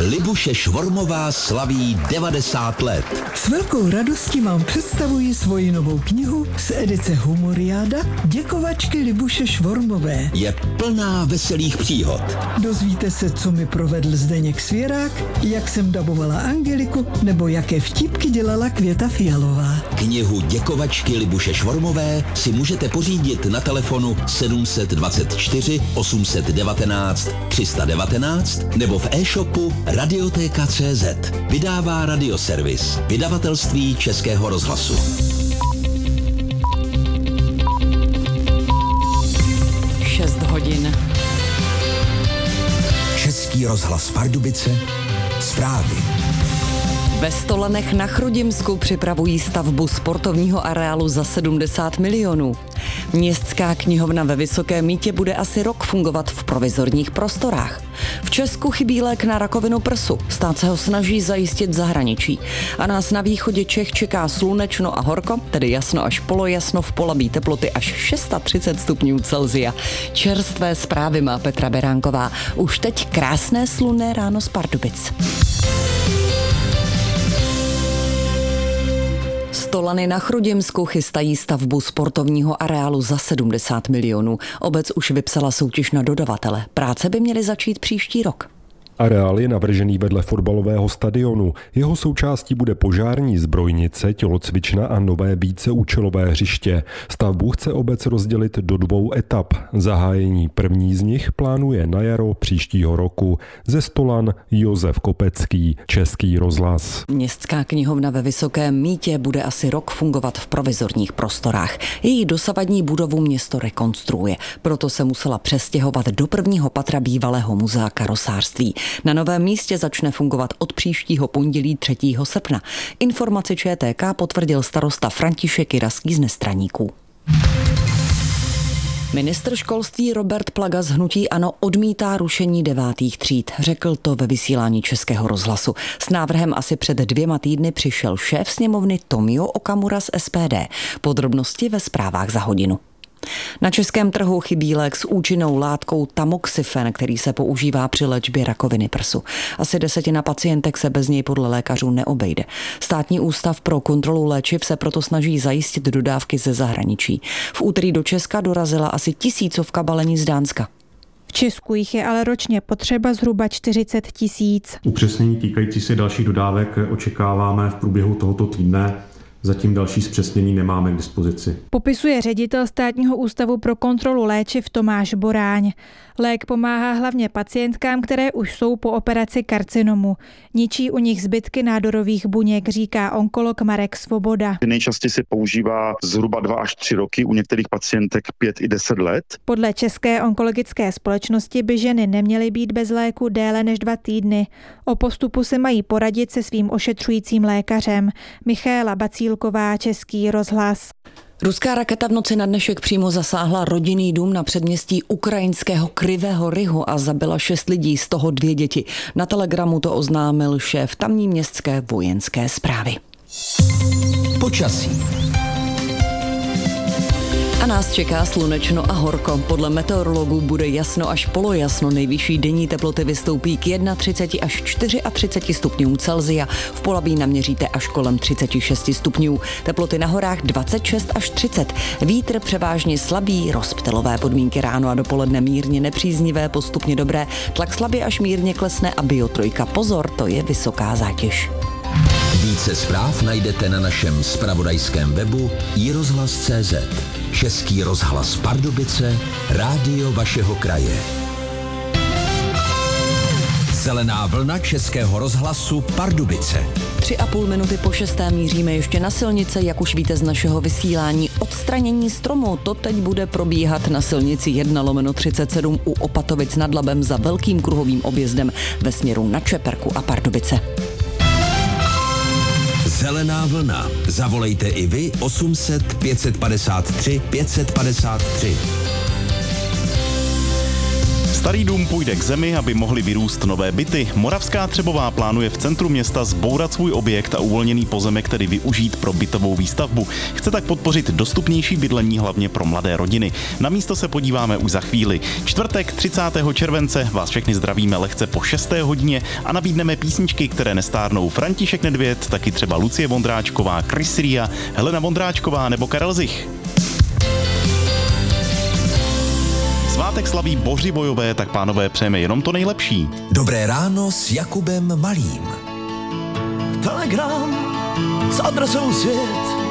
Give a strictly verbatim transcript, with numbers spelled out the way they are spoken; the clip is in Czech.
Libuše Švormová slaví devadesát let. S velkou radostí vám představuji svoji novou knihu z edice Humoriáda Děkovačky Libuše Švormové. Je plná veselých příhod. Dozvíte se, co mi provedl Zdeněk Svěrák, jak jsem dabovala Angeliku, nebo jaké vtípky dělala Květa Fialová. Knihu Děkovačky Libuše Švormové si můžete pořídit na telefonu sedm dvacet čtyři osm devatenáct tři sta devatenáct nebo v e-shopu Radioteka tečka cé zet. Vydává Radioservis, vydavatelství Českého rozhlasu. šest hodin. Český rozhlas Pardubice, zprávy. Ve Stolanech na Chrudimsku připravují stavbu sportovního areálu za sedmdesát milionů. Městská knihovna ve Vysokém Mýtě bude asi rok fungovat v provizorních prostorách. V Česku chybí lék na rakovinu prsu. Stát se ho snaží zajistit v zahraničí. A nás na východě Čech čeká slunečno a horko, tedy jasno až polojasno, v Polabí teploty až třicet šest stupňů Celsia. Čerstvé zprávy má Petra Beránková. Už teď krásné slunné ráno z Pardubic. Stolany na Chrudimsku chystají stavbu sportovního areálu za sedmdesát milionů. Obec už vypsala soutěž na dodavatele. Práce by měly začít příští rok. Areál je navržený vedle fotbalového stadionu. Jeho součástí bude požární zbrojnice, tělocvična a nové víceúčelové hřiště. Stavbu chce obec rozdělit do dvou etap. Zahájení první z nich plánuje na jaro příštího roku. Ze Stolan Josef Kopecký, Český rozhlas. Městská knihovna ve Vysokém Mýtě bude asi rok fungovat v provizorních prostorách. Její dosavadní budovu město rekonstruuje, proto se musela přestěhovat do prvního patra bývalého muzea karosářství. Na novém místě začne fungovat od příštího pondělí třetího srpna. Informaci ČTK potvrdil starosta František Jiraský z Nestraníků. Ministr školství Robert Plaga z hnutí ANO odmítá rušení devátých tříd. Řekl to ve vysílání Českého rozhlasu. S návrhem asi před dvěma týdny přišel šéf sněmovny Tomio Okamura z S P D. Podrobnosti ve zprávách za hodinu. Na českém trhu chybí lék s účinnou látkou tamoxifen, který se používá při léčbě rakoviny prsu. Asi desetina pacientek se bez něj podle lékařů neobejde. Státní ústav pro kontrolu léčiv se proto snaží zajistit dodávky ze zahraničí. V úterý do Česka dorazila asi tisícovka balení z Dánska. V Česku jich je ale ročně potřeba zhruba čtyřicet tisíc. Upřesnění týkající se dalších dodávek očekáváme v průběhu tohoto týdne. Zatím další zpřesnění nemáme k dispozici. Popisuje ředitel Státního ústavu pro kontrolu léčiv Tomáš Boráň. Lék pomáhá hlavně pacientkám, které už jsou po operaci karcinomu. Ničí u nich zbytky nádorových buněk, říká onkolog Marek Svoboda. Nejčastěji se používá zhruba dva až tři roky, u některých pacientek pět i deset let. Podle České onkologické společnosti by ženy neměly být bez léku déle než dva týdny. O postupu se mají poradit se svým ošetřujícím lékařem. Michaela Bacílková, Český rozhlas. Ruská raketa v noci na dnešek přímo zasáhla rodinný dům na předměstí ukrajinského Krivého Rihu a zabila šest lidí, z toho dvě děti. Na Telegramu to oznámil šéf tamní městské vojenské správy. Počasí. A nás čeká slunečno a horko. Podle meteorologů bude jasno až polojasno. Nejvyšší denní teploty vystoupí k třicet jedna až třicet čtyři stupňům Celsia. V Polabí naměříte až kolem třicet šest stupňů. Teploty na horách dvacet šest až třicet. Vítr převážně slabý, rozptylové podmínky ráno a dopoledne mírně nepříznivé, postupně dobré. Tlak slabě až mírně klesne a biotrojka. Pozor, to je vysoká zátěž. Více zpráv najdete na našem zpravodajském webu i rozhlas tečka cé zet. Český rozhlas Pardubice, rádio vašeho kraje. Zelená vlna Českého rozhlasu Pardubice. Tři a půl minuty po šesté míříme ještě na silnice, jak už víte z našeho vysílání. Odstranění stromu, to teď bude probíhat na silnici jedna lomeno třicet sedm u Opatovic nad Labem za velkým kruhovým objezdem ve směru na Čeperku a Pardubice. Zelená vlna. Zavolejte i vy osm set pět set padesát tři pět set padesát tři. Starý dům půjde k zemi, aby mohly vyrůst nové byty. Moravská Třebová plánuje v centru města zbourat svůj objekt a uvolněný pozemek tedy využít pro bytovou výstavbu. Chce tak podpořit dostupnější bydlení hlavně pro mladé rodiny. Na místo se podíváme už za chvíli. Čtvrtek třicátého července vás všechny zdravíme lehce po šesté hodině a nabídneme písničky, které nestárnou. František Nedvěd, taky třeba Lucie Vondráčková, Chris Ria, Helena Vondráčková nebo Karel Zich. Svátek slaví Bořivojové, tak pánové přejeme jenom to nejlepší. Dobré ráno s Jakubem Malým. Telegram s adresou svět